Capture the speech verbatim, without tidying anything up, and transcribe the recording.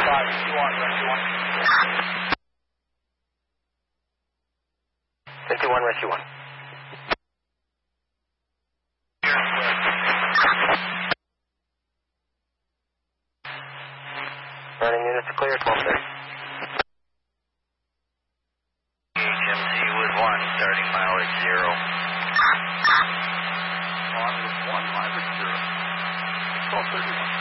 five, two one, rescue one. fifty-one, rescue one. Running units to clear, twelve thirty. H M C with one, starting mileage zero. On with one, mileage zero. twelve thirty-one.